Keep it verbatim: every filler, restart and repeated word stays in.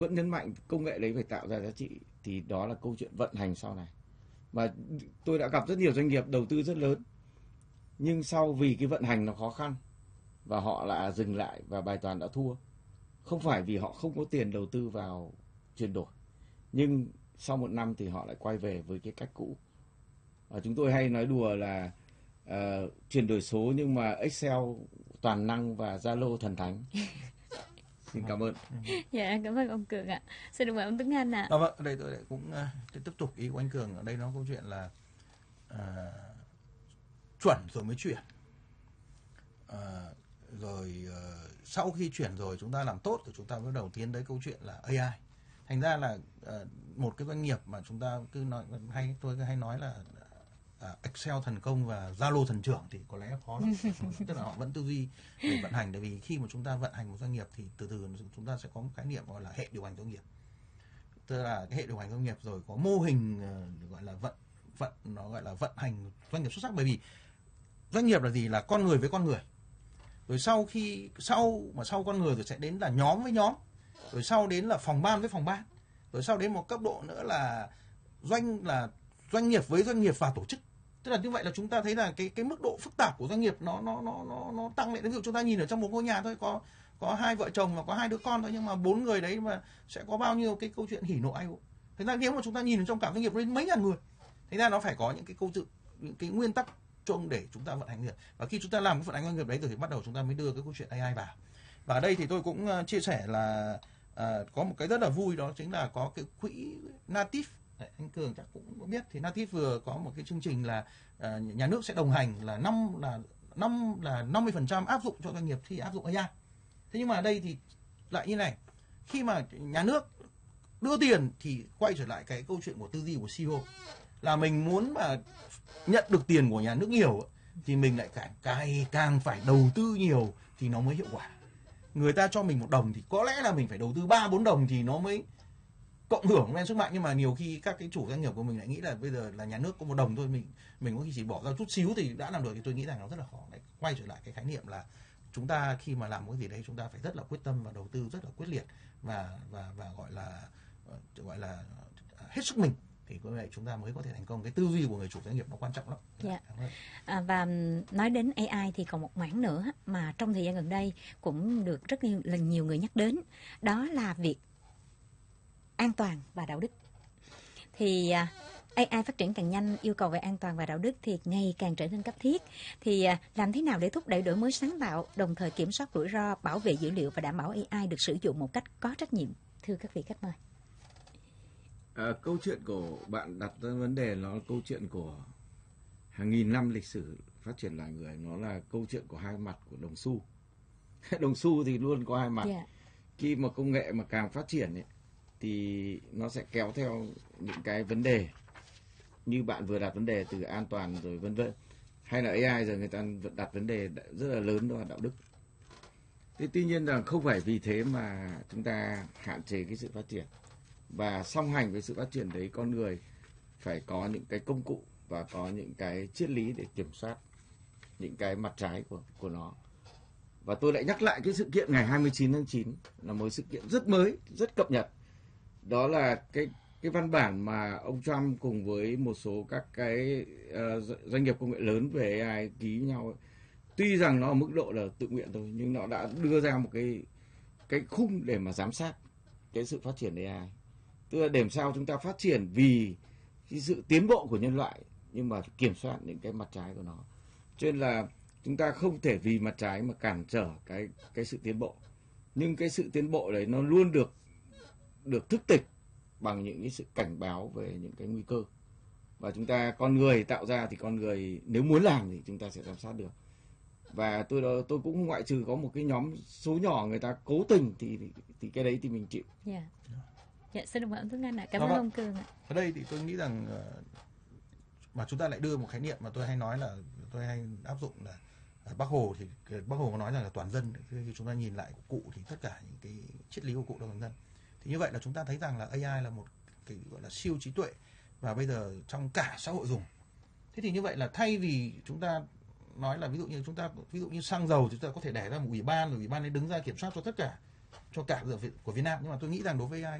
Vẫn nhấn mạnh công nghệ đấy phải tạo ra giá trị, thì đó là câu chuyện vận hành sau này. Và tôi đã gặp rất nhiều doanh nghiệp đầu tư rất lớn, nhưng sau vì cái vận hành nó khó khăn và họ lại dừng lại và bài toán đã thua. Không phải vì họ không có tiền đầu tư vào chuyển đổi, nhưng sau một năm thì họ lại quay về với cái cách cũ. Và chúng tôi hay nói đùa là uh, chuyển đổi số nhưng mà Excel toàn năng và Zalo thần thánh. Xin cảm ơn. Dạ, cảm ơn ông Cường ạ. Xin được mời ông Tuấn Anh ạ. À, vâng, đây tôi lại cũng uh, tiếp tục ý của anh Cường. Ở đây nó câu chuyện là uh, chuẩn rồi mới chuyển. Uh, rồi uh, sau khi chuyển rồi chúng ta làm tốt thì chúng ta bắt đầu tiến tới câu chuyện là a i. Thành ra là uh, một cái doanh nghiệp mà chúng ta cứ nói hay tôi hay nói là uh, Excel thần công và Zalo thần trưởng thì có lẽ khó lắm. Tức là họ vẫn tư duy để vận hành, tại vì khi mà chúng ta vận hành một doanh nghiệp thì từ từ chúng ta sẽ có một khái niệm gọi là hệ điều hành doanh nghiệp. Tức là cái hệ điều hành doanh nghiệp rồi có mô hình uh, gọi là vận vận nó gọi là vận hành doanh nghiệp xuất sắc, bởi vì doanh nghiệp là gì, là con người với con người. Rồi sau khi sau mà sau con người rồi sẽ đến là nhóm với nhóm, rồi sau đến là phòng ban với phòng ban, rồi sau đến một cấp độ nữa là doanh là doanh nghiệp với doanh nghiệp và tổ chức. Tức là như vậy là chúng ta thấy là cái cái mức độ phức tạp của doanh nghiệp nó nó nó nó nó tăng lên. Ví dụ chúng ta nhìn ở trong một ngôi nhà thôi, có có hai vợ chồng và có hai đứa con thôi, nhưng mà bốn người đấy mà sẽ có bao nhiêu cái câu chuyện hỉ nộ ai ố. Thế ra nếu mà chúng ta nhìn ở trong cả doanh nghiệp lên mấy ngàn người, thế ra nó phải có những cái câu chuyện, những cái nguyên tắc chung để chúng ta vận hành nghiệp. Và khi chúng ta làm cái vận hành doanh nghiệp đấy rồi thì bắt đầu chúng ta mới đưa cái câu chuyện a i vào. Và ở đây thì tôi cũng uh, chia sẻ là uh, có một cái rất là vui, đó chính là có cái quỹ Native. Đấy, anh Cường chắc cũng biết thì Native vừa có một cái chương trình là uh, nhà nước sẽ đồng hành là năm là năm là năm mươi phần trăm áp dụng cho doanh nghiệp khi áp dụng a i. Thế nhưng mà ở đây thì lại như này, khi mà nhà nước đưa tiền thì quay trở lại cái câu chuyện của tư duy của xê e ô là mình muốn mà nhận được tiền của nhà nước nhiều thì mình lại càng càng càng phải đầu tư nhiều thì nó mới hiệu quả. Người ta cho mình một đồng thì có lẽ là mình phải đầu tư ba bốn đồng thì nó mới cộng hưởng lên sức mạnh, nhưng mà nhiều khi các cái chủ doanh nghiệp của mình lại nghĩ là bây giờ là nhà nước có một đồng thôi, mình mình có khi chỉ bỏ ra chút xíu thì đã làm được, thì tôi nghĩ rằng nó rất là khó. Đấy, quay trở lại cái khái niệm là chúng ta khi mà làm cái gì đấy chúng ta phải rất là quyết tâm và đầu tư rất là quyết liệt và và và gọi là gọi là hết sức mình thì có lẽ chúng ta mới có thể thành công. Cái tư duy của người chủ doanh nghiệp nó quan trọng lắm. Dạ. À, và nói đến a i thì còn một mảng nữa mà trong thời gian gần đây cũng được rất nhiều, là nhiều người nhắc đến, đó là việc an toàn và đạo đức. Thì a i phát triển càng nhanh, yêu cầu về an toàn và đạo đức thì ngày càng trở nên cấp thiết. Thì làm thế nào để thúc đẩy đổi mới sáng tạo, đồng thời kiểm soát rủi ro, bảo vệ dữ liệu và đảm bảo a i được sử dụng một cách có trách nhiệm? Thưa các vị khách mời. À, câu chuyện của bạn đặt ra vấn đề nó là câu chuyện của hàng nghìn năm lịch sử phát triển loài người, nó là câu chuyện của hai mặt của đồng xu. Đồng xu thì luôn có hai mặt. Yeah. Khi mà công nghệ mà càng phát triển ấy, thì nó sẽ kéo theo những cái vấn đề như bạn vừa đặt vấn đề từ an toàn rồi vân vân, hay là a i giờ người ta đặt vấn đề rất là lớn, đó là đạo đức. Thế tuy nhiên rằng không phải vì thế mà chúng ta hạn chế cái sự phát triển, và song hành với sự phát triển đấy, con người phải có những cái công cụ và có những cái triết lý để kiểm soát những cái mặt trái của của nó. Và tôi lại nhắc lại cái sự kiện ngày hai mươi chín tháng chín là một sự kiện rất mới, rất cập nhật. Đó là cái cái văn bản mà ông Trump cùng với một số các cái uh, doanh nghiệp công nghệ lớn về a i ký nhau ấy. Tuy rằng nó ở mức độ là tự nguyện thôi, nhưng nó đã đưa ra một cái cái khung để mà giám sát cái sự phát triển a i. Tức là để làm sao chúng ta phát triển vì cái sự tiến bộ của nhân loại, nhưng mà kiểm soát những cái mặt trái của nó. Cho nên là chúng ta không thể vì mặt trái mà cản trở cái cái sự tiến bộ. Nhưng cái sự tiến bộ đấy nó luôn được được thức tỉnh bằng những cái sự cảnh báo về những cái nguy cơ. Và chúng ta, con người tạo ra thì con người nếu muốn làm thì chúng ta sẽ giám sát được. Và tôi tôi cũng không ngoại trừ có một cái nhóm số nhỏ người ta cố tình thì thì cái đấy thì mình chịu. Yeah. Dạ, xin cảm ơn Tuấn Anh ạ. Cảm ơn ông Cường ạ. Ở đây thì tôi nghĩ rằng mà chúng ta lại đưa một khái niệm mà tôi hay nói là tôi hay áp dụng là Bác Hồ thì Bác Hồ có nói rằng là toàn dân. Khi chúng ta nhìn lại của cụ thì tất cả những cái triết lý của cụ là toàn dân. Thì như vậy là chúng ta thấy rằng là a i là một cái gọi là siêu trí tuệ và bây giờ trong cả xã hội dùng. Thế thì như vậy là thay vì chúng ta nói là ví dụ như chúng ta ví dụ như xăng dầu chúng ta có thể đẻ ra một ủy ban, rồi ủy ban ấy đứng ra kiểm soát cho tất cả cho cả của Việt Nam, nhưng mà tôi nghĩ rằng đối với a i